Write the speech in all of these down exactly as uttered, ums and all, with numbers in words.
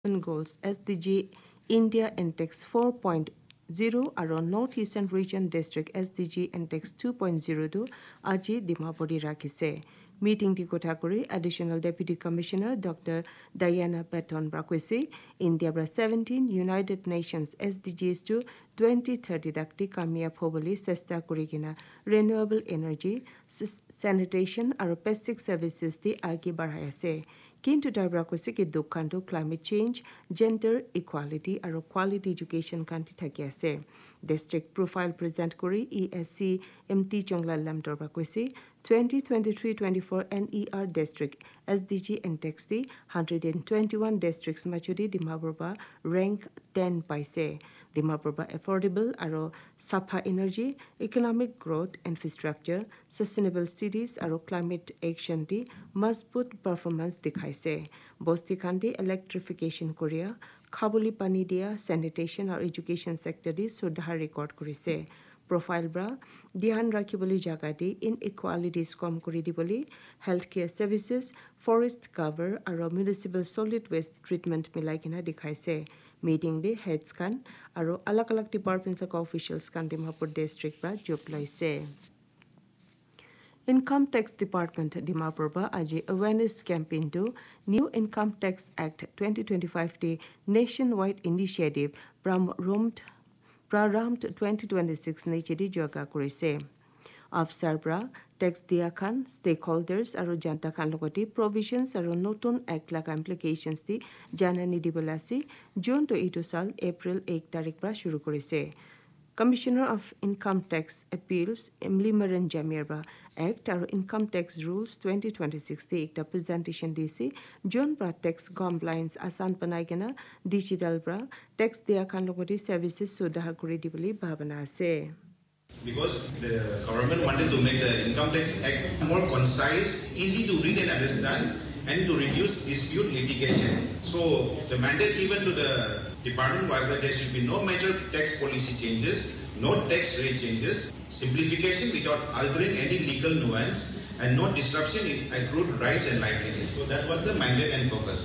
Goals S D G India Index four point zero আৰু North Eastern Region District S D G Index two point zero টো আজি ডিমাপুৰী ৰাখিছে। Meeting T কথা কৰি Additional Deputy Commissioner Doctor Diana Patton কৈছে India bra seventeen United Nations S D Gs টো twenty thirty তাকটি কামিয়াব হ'বলৈ চেষ্টা কৰি কিনা Renewable Energy, Sanitation আৰু Basic Services দি আগে বঢ়াই আছে। কিন্তু তাৰ পৰা কৈছে কি দুখানটো ক্লাইমেট চেঞ্জ, জেন্ডাৰ ইকুৱালিটি আৰু কোৱালিটি এডুকেশ্যন কান্তি থাকি আছে। ডিষ্ট্ৰিক্ট প্ৰফাইল প্ৰেজেণ্ট কৰি ই এছ চি এম টি জংলালাম তাৰ পৰা কৈছে twenty twenty-three twenty-four N E R District S D G Index দি one hundred twenty-one districts মাজুদি Dimapur পৰা ৰেংক ten পাইছে। ডিমাপুৰ পৰা এফৰ্ডেবল আৰু চাফা energy, economic growth, infrastructure, সাষ্টেইনেবল cities আৰু ক্লাইমেট একশ্যন দি মজবুত পাৰফৰ্মেন্স দেখাইছে। বস্তি খান্দি ইলেক্ট্ৰিফিকেশ্যন কৰিয়া খাবলি পানী দিয়া, চেনিটেশ্যন আৰু এডুকেশ্যন ছেক্টৰ দি সুধাৰ ৰেকৰ্ড কৰিছে। প্ৰফাইল ব্ৰা ধ্যান ৰাখিবলৈ জাগা দি ইন ইকুৱালিটিজ কম কৰি দিবলৈ health care services, forest cover আৰু মিউনিচিপেল ছলিড ৱেষ্ট ট্ৰিটমেণ্ট মিলাই কিনে দেখাইছে। মিটিং দি হেডছ খান আৰু আলাগ আলাগ ডিপাৰ্টমেণ্টছ অফিচিয়েলছ খান ডিমাপুৰ ডিষ্ট্ৰিক্ট পৰা যোগ লৈছে। ইনকাম টেক্স ডিপাৰ্টমেণ্ট ডিমাপুৰ পৰা আজি awareness কেম্পেইনটো new income tax act twenty twenty-five দি nation wide initiative প্ৰাৰম্ভ twenty twenty-six নিচেদি yoga কৰিছে। আফচাৰ পৰা টেক্স দিয়া খান ষ্টেক হোল্ডাৰ্ছ আৰু জনতা খান লগতে প্ৰভিজনছ আৰু নতুন এক্ট লগা ইমপ্লিকেশ্যনছ দি জাননী দিবলৈ আছে। যোনটো এইটো চাল এপ্ৰিল এক তাৰিখ পৰা শুৰু কৰিছে। Commissioner of Income Tax Appeals Emily Maran Jamirba Act আৰু Income Tax Rules twenty twenty-six দি একটা প্ৰেজেণ্টেশ্যন দিছে। যোন পৰা টেক্স কমপ্লায়েন্স আসান বনাই কিনা ডিজিটেল পৰা টেক্স দিয়া খান লগতে ছাৰ্ভিচেছ সুধাৰ কৰি দিবলৈ ভাৱনা আছে। Because the government wanted to make the Income Tax Act more concise, easy to read and understand, and to reduce dispute litigation. So the mandate given to the department was that there should be no major tax policy changes, no tax rate changes, simplification without altering any legal nuance, and no disruption in accrued rights and liabilities. So that was the mandate and focus.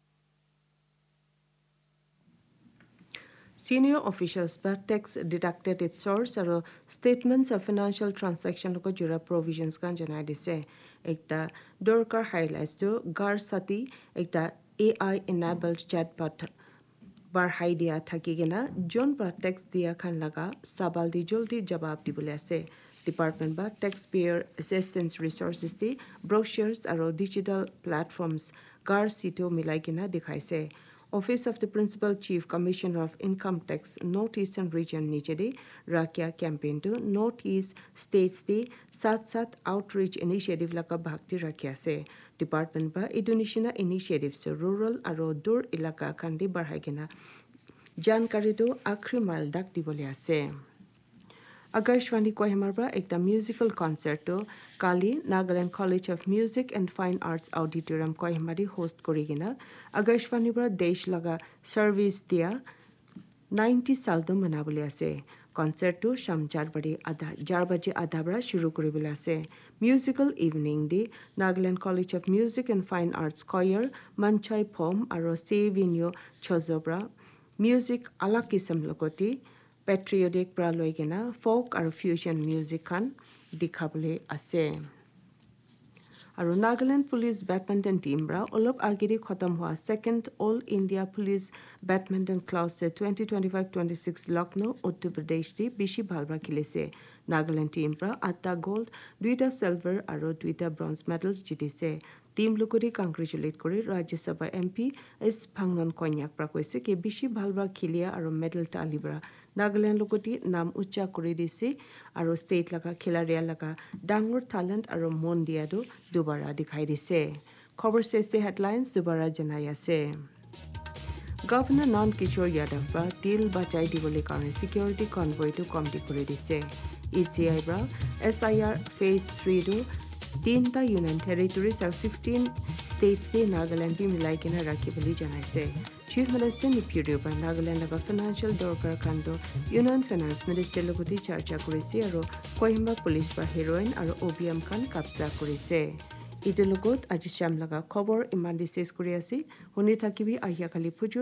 Senior officials by tax deducted its source or statements of financial transaction ko jura provisions kan janai dise. Ekta dorkar highlights to gar sati ekta A I enabled chatbot barhai dia thaki gena jon pra tax dia khan laga sabal di joldi jawab dibole ase. Department ba taxpayer assistance resources di brochures aro digital platforms gar sito milai gena dikhaise. Office of the Principal Chief Commissioner of Income Tax North Eastern Region Nichedi Rakya campaign to North East States the Sat Sat Outreach Initiative laka bhakti rakya se. Department ba Indonesia initiatives rural aro dur ilaka khandi barhai kena jankari to akhri mile dak dibole ase. Akashvani Kohimar ba ekta musical concert to Kali Nagaland College of Music and Fine Arts Auditorium Kohimari host korigina Akashvani ba desh laga service dia ninety saldo manabole ase. Concert to sham four badi adha four baje adha bra shuru koribole ase. Musical evening di Nagaland College of Music and Fine Arts choir Manchai Phom aro Sevinyo Chozobra music alak kisam lokoti patriotic pra loi kena folk আৰু fusion music kan dikhabole ase. আৰু Nagaland Police Badminton team bra olop agiri khatam hua second All India Police Badminton Class twenty twenty-five twenty-six Lucknow Uttar Pradesh di bishi bhalba khilise. Nagaland team bra atta gold, duita silver আৰু duita bronze medals jitise. Team lukuri congratulate kori Rajya Sabha M P S Phangnon Konyak pra koise ke bishi bhalba khilia আৰু medal talibra Nagaland lokoti nam ucha kori dise আৰু state laga khilaria laga dangor talent আৰু mon dia do dubara dikhai dise. Khobor se headlines dubara janai ase. Governor Nan Kishore Yadav ba deal bachai dibole karone security convoy to committee kori dise. E C I bra S I R phase three do tinta union territories of sixteen states de Nagaland bi milai kena rakhi boli janaise. Chief Minister Nipurio by Nagaland laga financial dorkar kando Union Finance Minister logoti charcha korise aro Kohima Police ba heroine aro O B M kan kabza korise. Ito logot aji sham laga khobor iman di ses kori ase huni thakibi ahia kali pujur